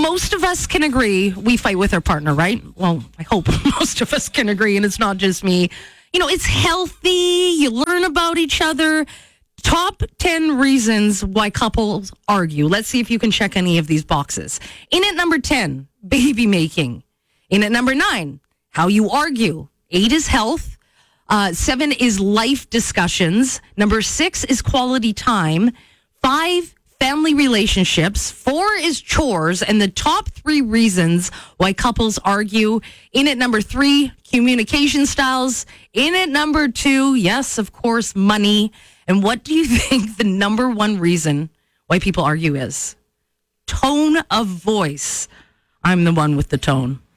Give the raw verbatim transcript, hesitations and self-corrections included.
most of us can agree we fight with our partner, right? Well, I hope most of us can agree, and it's not just me. You know, it's healthy. You learn about each other. Top ten reasons why couples argue. Let's see if you can check any of these boxes. In at number ten, baby making. In at number nine, how you argue. Eight is health. Uh, seven is life discussions. Number six is quality time. Five, family relationships. Four is chores. And the top three reasons why couples argue. In at number three, communication styles. In at number two, yes, of course, money. And what do you think the number one reason why people argue is? Tone of voice. I'm the one with the tone.